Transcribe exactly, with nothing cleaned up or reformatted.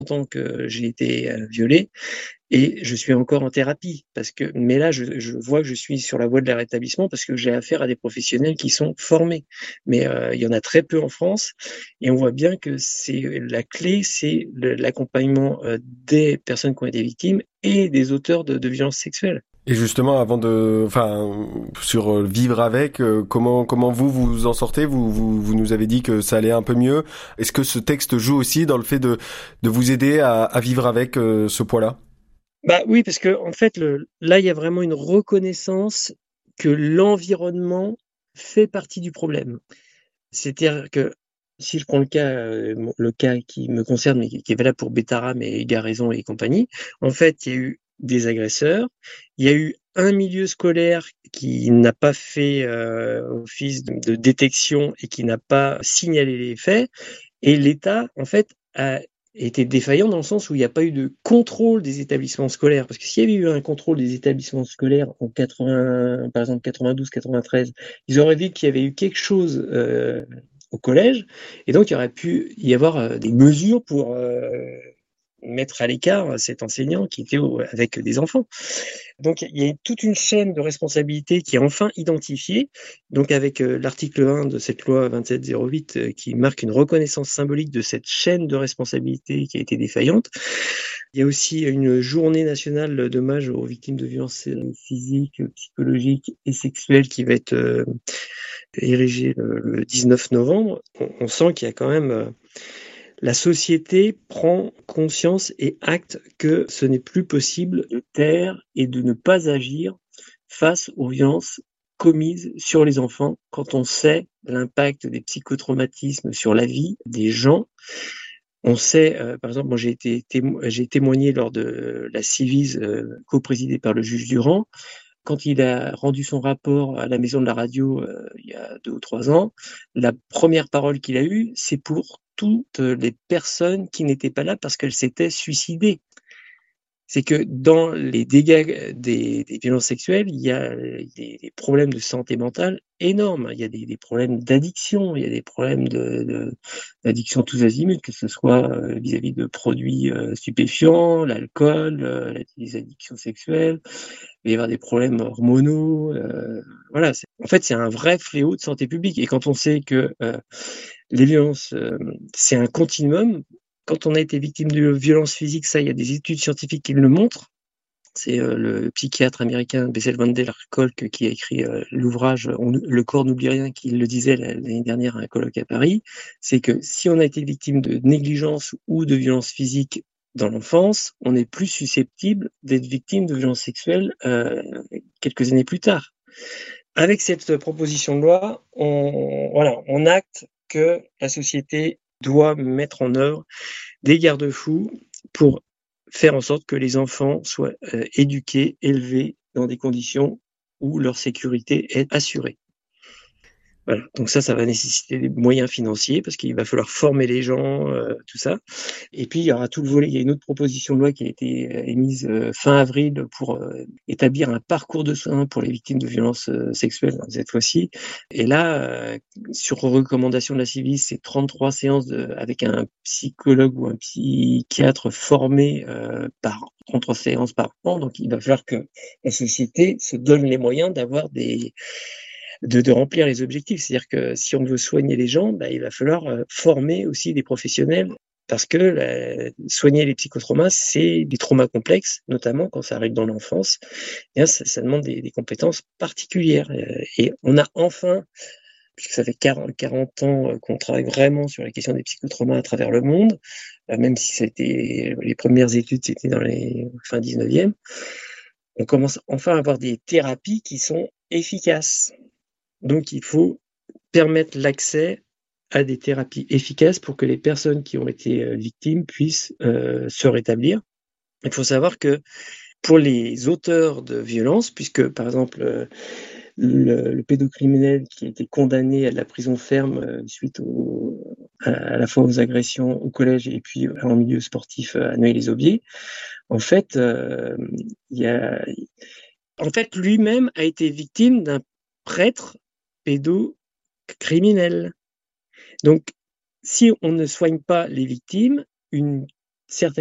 ans que j'ai été euh, violé et je suis encore en thérapie parce que mais là je, je vois que je suis sur la voie de la rétablissement parce que j'ai affaire à des professionnels qui sont formés, mais euh, il y en a très peu en France et on voit bien que c'est la clé, c'est le, l'accompagnement euh, des personnes qui ont été victimes et des auteurs de, de violences sexuelles. Et justement, avant de, enfin, sur euh, vivre avec, euh, comment comment vous vous en sortez? Vous, vous vous nous avez dit que ça allait un peu mieux. Est-ce que ce texte joue aussi dans le fait de de vous aider à, à vivre avec euh, ce poids-là? Bah oui, parce que en fait, le, là, il y a vraiment une reconnaissance que l'environnement fait partie du problème. C'est-à-dire que si je prends le cas, euh, mon- le cas qui me concerne, mais qui, qui est valable pour Bétaram et Garaison et compagnie, en fait, il y a eu des agresseurs, il y a eu un milieu scolaire qui n'a pas fait euh, office de, de détection et qui n'a pas signalé les faits, et l'État, en fait, a été défaillant dans le sens où il n'y a pas eu de contrôle des établissements scolaires. Parce que s'il y avait eu un contrôle des établissements scolaires en quatre-vingts, par exemple quatre-vingt-douze, quatre-vingt-treize, ils auraient vu qu'il y avait eu quelque chose euh, au collège, et donc il y aurait pu y avoir euh, des mesures pour euh, mettre à l'écart cet enseignant qui était au- avec des enfants. Donc il y a toute une chaîne de responsabilités qui est enfin identifiée, donc avec euh, l'article un de cette loi vingt-sept zéro huit euh, qui marque une reconnaissance symbolique de cette chaîne de responsabilités qui a été défaillante. Il y a aussi une journée nationale d'hommage aux victimes de violences euh, physiques, psychologiques et sexuelles qui va être euh, érigée le, le dix-neuf novembre. On, on sent qu'il y a quand même euh, la société prend conscience et acte que ce n'est plus possible de taire et de ne pas agir face aux violences commises sur les enfants quand on sait l'impact des psychotraumatismes sur la vie des gens. On sait, euh, par exemple, moi j'ai été témo- j'ai témoigné lors de la Civise euh, co-présidée par le juge Durand. Quand il a rendu son rapport à la maison de la radio euh, il y a deux ou trois ans, la première parole qu'il a eue, c'est pour toutes les personnes qui n'étaient pas là parce qu'elles s'étaient suicidées. C'est que dans les dégâts des, des violences sexuelles, il y a des, des problèmes de santé mentale énormes. Il y a des, des problèmes d'addiction, il y a des problèmes de, de- d'addiction tous azimuts, que ce soit euh, vis-à-vis de produits euh, stupéfiants, l'alcool, euh, les addictions sexuelles. Il va y avoir des problèmes hormonaux. Euh, voilà. C'est- En fait, c'est un vrai fléau de santé publique. Et quand on sait que euh, les violences, euh, c'est un continuum. Quand on a été victime de violences physiques, ça, il y a des études scientifiques qui le montrent. C'est euh, le psychiatre américain Bessel van der Kolk qui a écrit euh, l'ouvrage On- Le corps n'oublie rien, qui le disait l'année dernière à un colloque à Paris. C'est que si on a été victime de négligence ou de violences physiques dans l'enfance, on est plus susceptible d'être victime de violences sexuelles euh, quelques années plus tard. Avec cette proposition de loi, on, voilà, on acte que la société doit mettre en œuvre des garde-fous pour faire en sorte que les enfants soient euh, éduqués, élevés dans des conditions où leur sécurité est assurée. Voilà. Donc ça, ça va nécessiter des moyens financiers parce qu'il va falloir former les gens, euh, tout ça. Et puis il y aura tout le volet. Il y a une autre proposition de loi qui a été euh, émise euh, fin avril pour euh, établir un parcours de soins pour les victimes de violences euh, sexuelles cette fois-ci. Et là, euh, sur recommandation de la Civis, c'est trente-trois séances de, avec un psychologue ou un psychiatre formé euh, par trente-trois séances par an. Donc il va falloir que la société se donne les moyens d'avoir des de, de remplir les objectifs. C'est-à-dire que si on veut soigner les gens, bah, il va falloir euh, former aussi des professionnels parce que euh, soigner les psychotraumas, c'est des traumas complexes, notamment quand ça arrive dans l'enfance. Et ça, ça demande des, des compétences particulières. Euh, Et on a enfin, puisque ça fait quarante, quarante ans euh, qu'on travaille vraiment sur la question des psychotraumas à travers le monde, euh, même si c'était les premières études, c'était dans les fin dix-neuvième, on commence enfin à avoir des thérapies qui sont efficaces. Donc il faut permettre l'accès à des thérapies efficaces pour que les personnes qui ont été euh, victimes puissent euh, se rétablir. Il faut savoir que pour les auteurs de violences, puisque par exemple euh, le, le pédocriminel qui a été condamné à de la prison ferme euh, suite au, à, à la fois aux agressions au collège et puis euh, en milieu sportif euh, à Noël-les-Aubiers, en fait, euh, il y a, en fait, lui-même a été victime d'un prêtre pédocriminel. Donc, si on ne soigne pas les victimes, une certaines